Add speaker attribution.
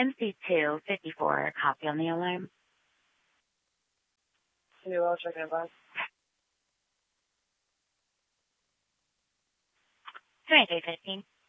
Speaker 1: MC254, copy on the alarm.
Speaker 2: I'll check in advance.
Speaker 1: 2315.